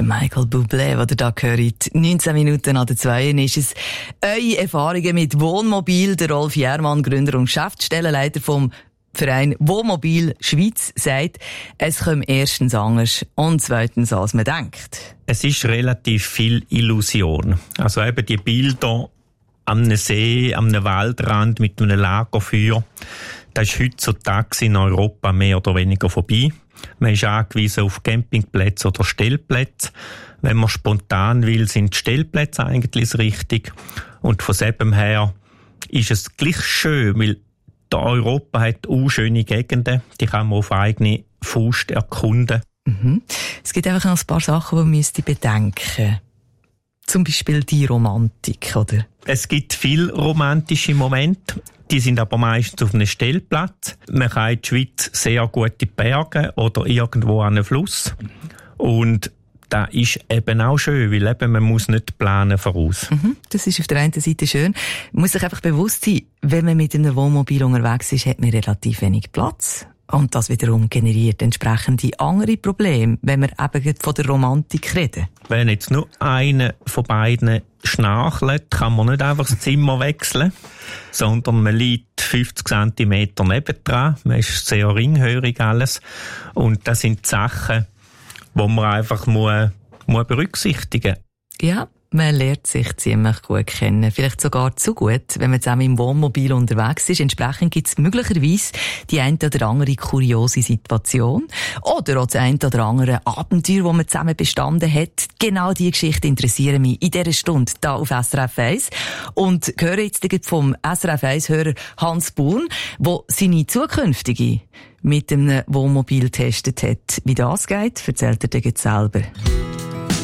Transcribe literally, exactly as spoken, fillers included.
Der Michael Bublé, den ihr da hört. neunzehn Minuten an der zwei ist es. Eure Erfahrungen mit Wohnmobil. Der Rolf Jährmann, Gründer und Geschäftsstellenleiter vom Verein Wohnmobil Schweiz, sagt, es kommt erstens anders und zweitens, als man denkt. Es ist relativ viel Illusion. Also eben die Bilder am See, am Waldrand mit einem Lagerfeuer, das ist heutzutage in Europa mehr oder weniger vorbei. Man ist angewiesen auf Campingplätze oder Stellplätze. Wenn man spontan will, sind die Stellplätze eigentlich das Richtige. Und von dem her ist es gleich schön, weil Europa hat auch schöne Gegenden, die kann man auf eigene Faust erkunden. Mhm. Es gibt einfach noch ein paar Sachen, die man müsste bedenken. Zum Beispiel die Romantik, oder? Es gibt viele romantische Momente, die sind aber meistens auf einem Stellplatz. Man kann in der Schweiz sehr gute Berge oder irgendwo an einem Fluss. Und das ist eben auch schön, weil eben man muss nicht planen voraus. Mhm, das ist auf der einen Seite schön. Man muss sich einfach bewusst sein, wenn man mit einem Wohnmobil unterwegs ist, hat man relativ wenig Platz. Und das wiederum generiert entsprechende andere Probleme, wenn wir eben von der Romantik reden. Wenn jetzt nur einer von beiden schnarchelt, kann man nicht einfach das Zimmer wechseln, sondern man liegt fünfzig Zentimeter nebendran. Man ist sehr ringhörig alles. Und das sind die Sachen, die man einfach muss, muss berücksichtigen muss. Ja, man lernt sich ziemlich gut kennen. Vielleicht sogar zu gut, wenn man zusammen im Wohnmobil unterwegs ist. Entsprechend gibt es möglicherweise die eine oder andere kuriose Situation. Oder auch das eine oder andere Abenteuer, das man zusammen bestanden hat. Genau diese Geschichte interessieren mich in dieser Stunde hier auf S R F eins. Und höre jetzt vom S R F eins-Hörer Hans Buhn, der seine zukünftige mit einem Wohnmobil getestet hat. Wie das geht, erzählt er dir selber.